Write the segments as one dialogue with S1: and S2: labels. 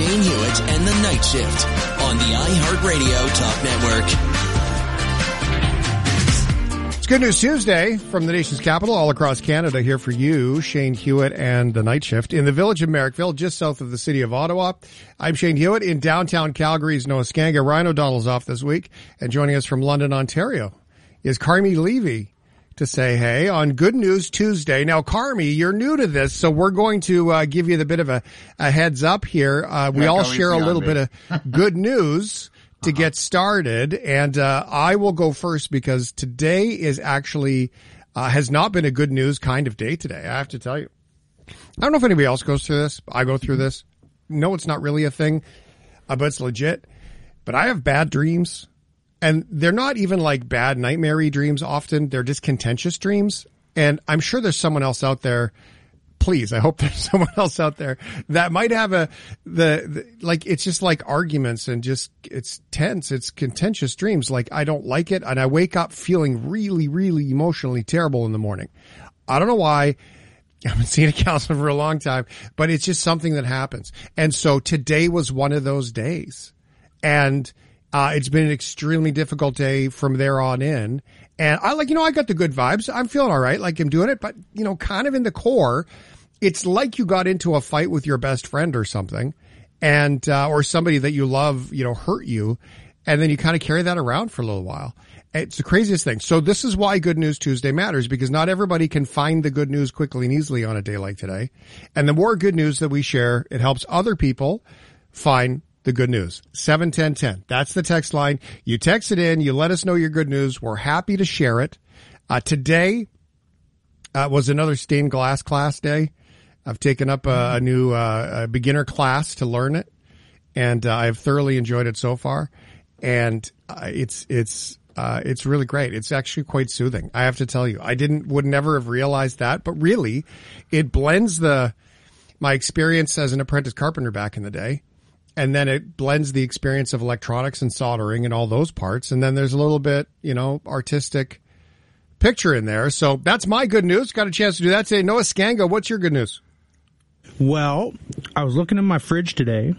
S1: Shane Hewitt and the Night Shift on the iHeartRadio Talk Network.
S2: It's Good News Tuesday from the nation's capital, all across Canada, here for you, Shane Hewitt and the Night Shift. In the village of Merrickville, just south of the city of Ottawa, I'm Shane Hewitt. In downtown Calgary's Noaskanga, Ryan O'Donnell's off this week. And joining us from London, Ontario, is Carmi Levy to say hey on Good News Tuesday. Now, Carmi, you're new to this, so we're going to give you the bit of a heads up here. We all share a little bit of good news to get started, and I will go first because today is actually has not been a good news kind of day today, I have to tell you. I don't know if anybody else goes through this. I go through this. No, it's not really a thing, but it's legit. But I have bad dreams, and they're not even like bad nightmare-y dreams often. They're just contentious dreams, and I'm sure there's someone else out there. Please, I hope there's someone else out there that might have like, it's just like arguments and just, it's tense. It's contentious dreams. Like, I don't like it. And I wake up feeling really, really emotionally terrible in the morning. I don't know why. I haven't seen a counselor for a long time, but it's just something that happens. And so today was one of those days. And, it's been an extremely difficult day from there on in. And I I got the good vibes. I'm feeling all right. Like I'm doing it, but kind of in the core, it's like you got into a fight with your best friend or something and, or somebody that you love, hurt you. And then you kind of carry that around for a little while. It's the craziest thing. So this is why Good News Tuesday matters, because not everybody can find the good news quickly and easily on a day like today. And the more good news that we share, it helps other people find the good news. 71010. That's the text line. You text it in. You let us know your good news. We're happy to share it. Today was another stained glass class day. I've taken up a new beginner class to learn it, and I've thoroughly enjoyed it so far. And it's really great. It's actually quite soothing, I have to tell you. I would never have realized that, but really, it blends my experience as an apprentice carpenter back in the day. And then it blends the experience of electronics and soldering and all those parts. And then there's a little bit, artistic picture in there. So that's my good news. Got a chance to do that today. Noaskanga, what's your good news?
S3: Well, I was looking in my fridge today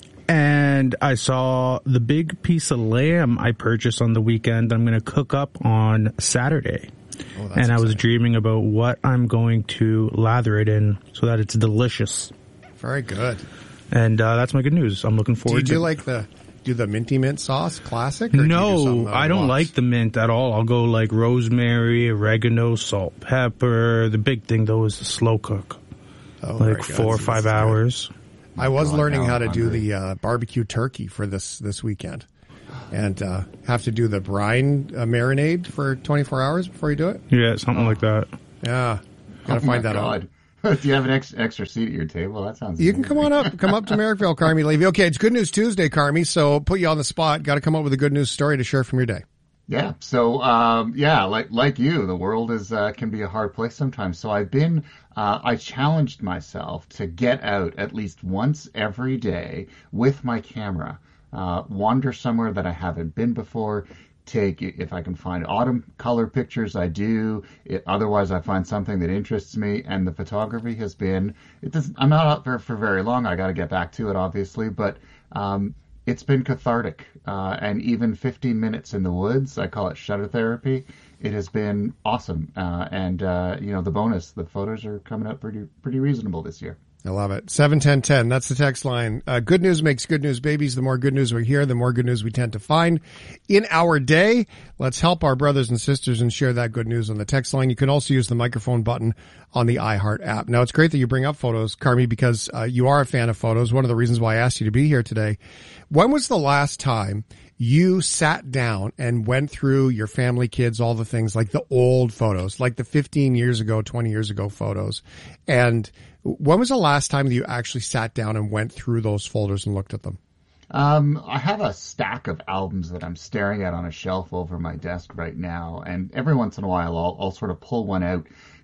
S3: and I saw the big piece of lamb I purchased on the weekend. I'm going to cook up on Saturday. Oh, and exciting. I was dreaming about what I'm going to lather it in so that it's delicious.
S2: Very good.
S3: And that's my good news. I'm looking forward to it. Do the minty mint sauce classic? Or no, I don't like the mint at all. I'll go like rosemary, oregano, salt, pepper. The big thing though is the slow cook. Oh, like 4 or 5 hours.
S2: I was learning how to do the barbecue turkey for this weekend. And have to do the brine marinade for 24 hours before you do it?
S3: Yeah, something like that.
S2: Yeah. Gotta find that out.
S4: Do you have an extra seat at your table? That sounds
S2: You can come on up. Come up to Merrickville, Carmi Levy. Okay, it's Good News Tuesday, Carmi, so put you on the spot. Got to come up with a good news story to share from your day.
S4: Yeah. So, like you, the world can be a hard place sometimes. So I challenged myself to get out at least once every day with my camera, wander somewhere that I haven't been before, if I can find autumn color pictures, I do. Otherwise, I find something that interests me. And the photography has been, I'm not out there for very long. I got to get back to it, obviously, but it's been cathartic. And even 15 minutes in the woods, I call it shutter therapy. It has been awesome. The bonus, the photos are coming up pretty reasonable this year.
S2: I love it. 71010. That's the text line. Good news makes good news babies. The more good news we hear, the more good news we tend to find in our day. Let's help our brothers and sisters and share that good news on the text line. You can also use the microphone button on the iHeart app. Now, it's great that you bring up photos, Carmi, because you are a fan of photos. One of the reasons why I asked you to be here today. When was the last time you sat down and went through your family, kids, all the things like the old photos, like the 15 years ago, 20 years ago photos? And when was the last time that you actually sat down and went through those folders and looked at them?
S4: I have a stack of albums that I'm staring at on a shelf over my desk right now. And every once in a while, I'll sort of pull one out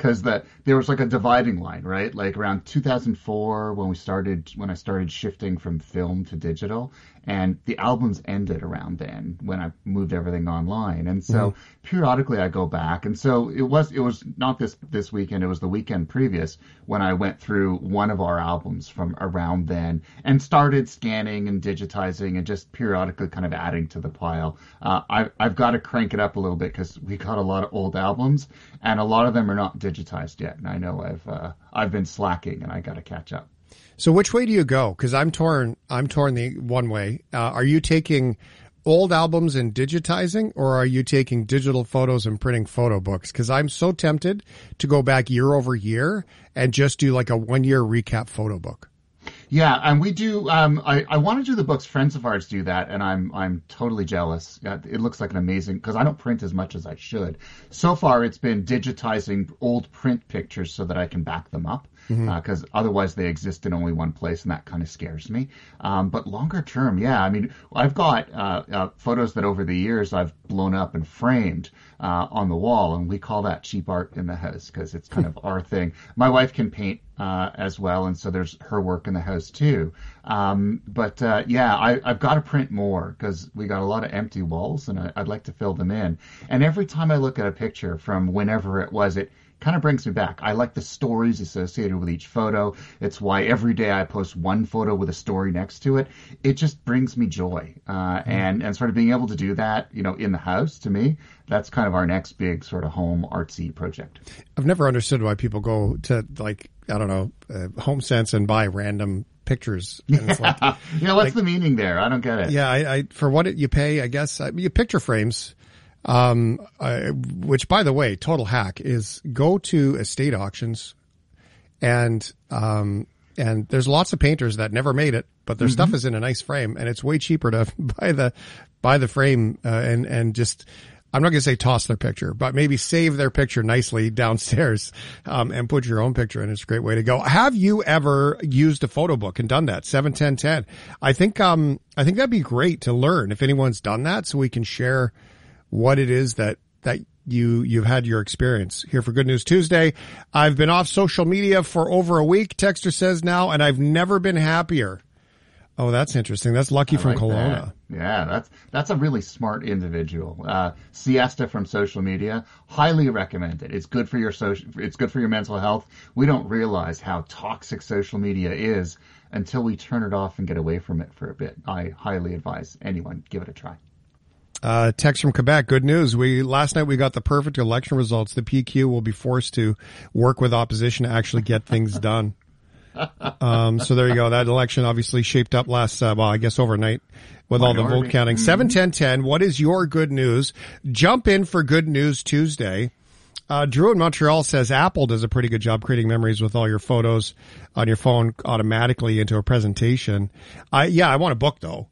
S4: because there was like a dividing line, right? Like around 2004 when I started shifting from film to digital, and the albums ended around then when I moved everything online. And so periodically I go back, and so it was not this weekend, it was the weekend previous when I went through one of our albums from around then and started scanning and digitizing and just periodically kind of adding to the pile. I've got to crank it up a little bit because we got a lot of old albums and a lot of them are not digitized yet. And I know I've been slacking and I got to catch up.
S2: So which way do you go? Because I'm torn the one way. Are you taking old albums and digitizing, or are you taking digital photos and printing photo books? Because I'm so tempted to go back year over year and just do like a 1 year recap photo book.
S4: Yeah, and we do. I want to do the books. Friends of ours do that, and I'm totally jealous. It looks like an amazing, because I don't print as much as I should. So far, it's been digitizing old print pictures so that I can back them up, because otherwise they exist in only one place, and that kind of scares me. But longer term, yeah, I mean, I've got photos that over the years I've blown up and framed on the wall, and we call that cheap art in the house because it's kind of our thing. My wife can paint as well, and so there's her work in the house too. But I've got to print more because we got a lot of empty walls, and I'd like to fill them in. And every time I look at a picture from whenever it was, it kind of brings me back. I like the stories associated with each photo. It's why every day I post one photo with a story next to it. It just brings me joy. And sort of being able to do that, in the house, to me, that's kind of our next big sort of home artsy project. I've
S2: never understood why people go to HomeSense and buy random pictures. And it's like,
S4: what's the meaning there? I don't get it.
S2: Yeah, I for what you pay, I guess, you picture frames. Which, by the way, total hack is go to estate auctions, and there's lots of painters that never made it, but their stuff is in a nice frame, and it's way cheaper to buy the frame and just, I'm not going to say toss their picture, but maybe save their picture nicely downstairs, and put your own picture in. It's a great way to go. Have you ever used a photo book and done that? 71010. I think that'd be great to learn if anyone's done that, so we can share what it is that you've had your experience. Here for Good News Tuesday. I've been off social media for over a week, Texter says now, and I've never been happier. Oh, that's interesting. That's Lucky from Kelowna.
S4: That. Yeah, that's a really smart individual. Siesta from social media, highly recommend it. It's good for it's good for your mental health. We don't realize how toxic social media is until we turn it off and get away from it for a bit. I highly advise anyone give it a try.
S2: Text from Quebec. Good news. Last night we got the perfect election results. The PQ will be forced to work with opposition to actually get things done. So there you go. That election obviously shaped up overnight with all the vote counting. 71010. What is your good news? Jump in for Good News Tuesday. Drew in Montreal says Apple does a pretty good job creating memories with all your photos on your phone automatically into a presentation. I want a book though.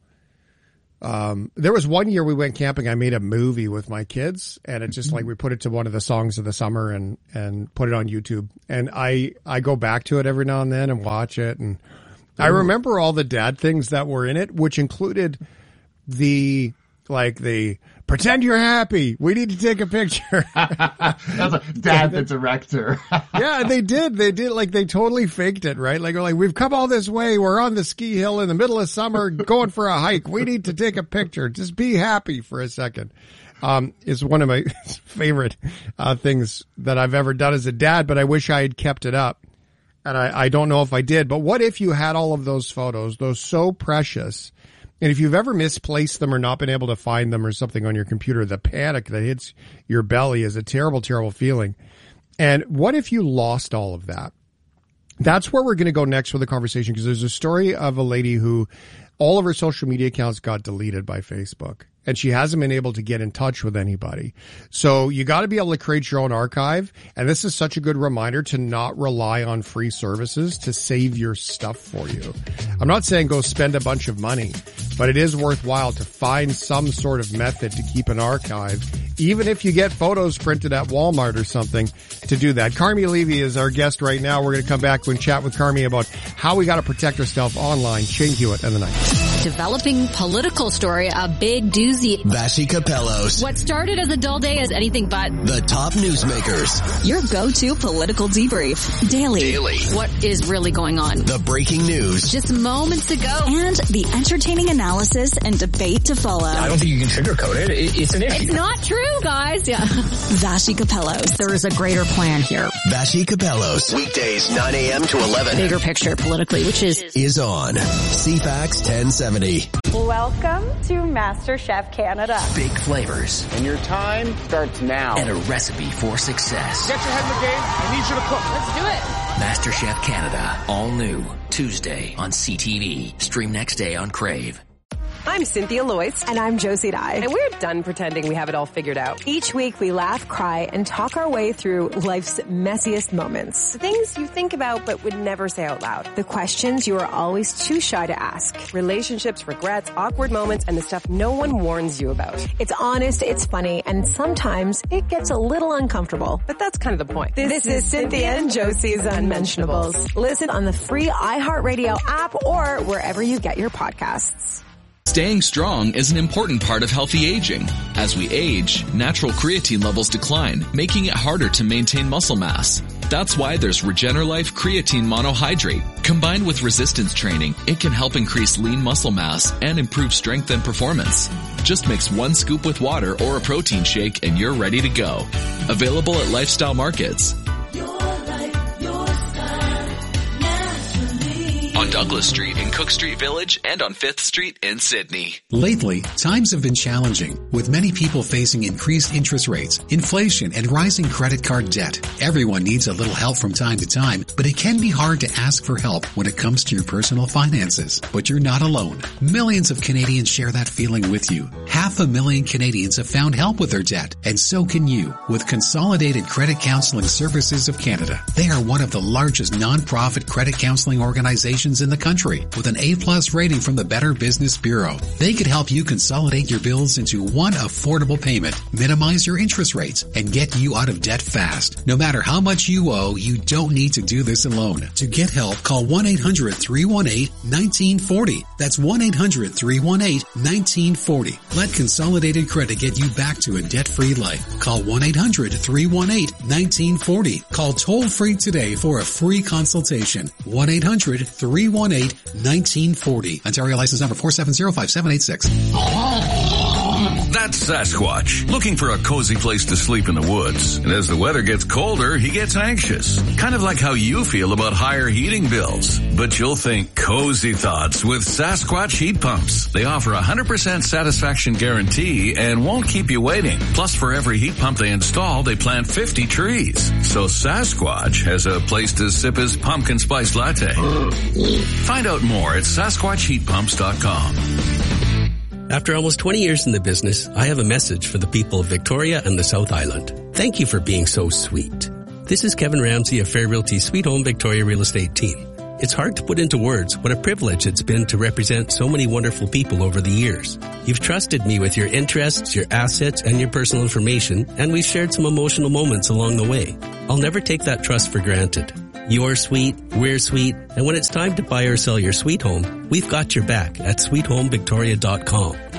S2: There was 1 year we went camping. I made a movie with my kids, and it's just like we put it to one of the songs of the summer and put it on YouTube. And I go back to it every now and then and watch it. And I remember all the dad things that were in it, which included the pretend you're happy. We need to take a picture.
S4: That's a dad, the director.
S2: Yeah, they did. They totally faked it, right? Like we've come all this way. We're on the ski hill in the middle of summer going for a hike. We need to take a picture. Just be happy for a second. It's one of my favorite, things that I've ever done as a dad, but I wish I had kept it up. And I don't know if I did, but what if you had all of those photos, those so precious, and if you've ever misplaced them or not been able to find them or something on your computer, the panic that hits your belly is a terrible, terrible feeling. And what if you lost all of that? That's where we're going to go next with the conversation, because there's a story of a lady who all of her social media accounts got deleted by Facebook, and she hasn't been able to get in touch with anybody. So you got to be able to create your own archive. And this is such a good reminder to not rely on free services to save your stuff for you. I'm not saying go spend a bunch of money, but it is worthwhile to find some sort of method to keep an archive, even if you get photos printed at Walmart or something, to do that. Carmi Levy is our guest right now. We're going to come back and chat with Carmi about how we got to protect ourselves online. Shane Hewitt and the Night.
S5: Developing political story, a big doozy.
S1: Vassy Capellos.
S5: What started as a dull day is anything but.
S1: The top newsmakers.
S6: Your go-to political debrief. Daily.
S5: What is really going on?
S1: The breaking news.
S5: Just moments ago.
S6: And the entertaining analysis and debate to follow.
S7: I don't think you can sugarcoat it. It's an issue.
S5: It's not true, guys. Yeah.
S6: Vassy Capellos.
S5: There is a greater plan here.
S1: Vassy Capellos. Weekdays 9 a.m. to 11.
S5: Bigger picture politically, which is
S1: on CFAX 1070.
S8: Welcome to MasterChef Canada.
S9: Big flavors.
S7: And your time starts now.
S9: And a recipe for success.
S7: Get your head in the game. I need you to cook.
S9: Let's do it. MasterChef Canada. All new. Tuesday on CTV. Stream next day on Crave.
S10: I'm Cynthia Loyce.
S8: And I'm Josie Dye.
S10: And we're done pretending we have it all figured out. Each week we laugh, cry, and talk our way through life's messiest moments. The things you think about but would never say out loud. The questions you are always too shy to ask. Relationships, regrets, awkward moments, and the stuff no one warns you about. It's honest, it's funny, and sometimes it gets a little uncomfortable. But that's kind of the point. This is Cynthia and Josie's Unmentionables. Listen on the free iHeartRadio app or wherever you get your podcasts.
S11: Staying strong is an important part of healthy aging. As we age, natural creatine levels decline, making it harder to maintain muscle mass. That's why there's RegenerLife Creatine Monohydrate. Combined with resistance training, it can help increase lean muscle mass and improve strength and performance. Just mix 1 scoop with water or a protein shake and you're ready to go. Available at Lifestyle Markets. On Douglas Street in Cook Street Village and on 5th Street in Sydney.
S12: Lately, times have been challenging, with many people facing increased interest rates, inflation, and rising credit card debt. Everyone needs a little help from time to time, but it can be hard to ask for help when it comes to your personal finances. But you're not alone. Millions of Canadians share that feeling with you. 500,000 Canadians have found help with their debt, and so can you with Consolidated Credit Counseling Services of Canada. They are one of the largest non-profit credit counseling organizations in the country with an A+ rating from the Better Business Bureau. They could help you consolidate your bills into one affordable payment, minimize your interest rates, and get you out of debt fast. No matter how much you owe, you don't need to do this alone. To get help, call 1-800-318-1940. That's 1-800-318-1940. Let Consolidated Credit get you back to a debt-free life. Call 1-800-318-1940. Call toll-free today for a free consultation. 1-800-318-1940. Ontario license number 4705786.
S13: That's Sasquatch, looking for a cozy place to sleep in the woods. And as the weather gets colder, he gets anxious. Kind of like how you feel about higher heating bills. But you'll think cozy thoughts with Sasquatch heat pumps. They offer 100% satisfaction guarantee and won't keep you waiting. Plus, for every heat pump they install, they plant 50 trees. So Sasquatch has a place to sip his pumpkin spice latte. Find out more at SasquatchHeatPumps.com.
S14: After almost 20 years in the business, I have a message for the people of Victoria and the South Island. Thank you for being so sweet. This is Kevin Ramsey of Fair Realty's Sweet Home Victoria Real Estate team. It's hard to put into words what a privilege it's been to represent so many wonderful people over the years. You've trusted me with your interests, your assets, and your personal information, and we've shared some emotional moments along the way. I'll never take that trust for granted. You're sweet, we're sweet, and when it's time to buy or sell your sweet home, we've got your back at sweethomevictoria.com.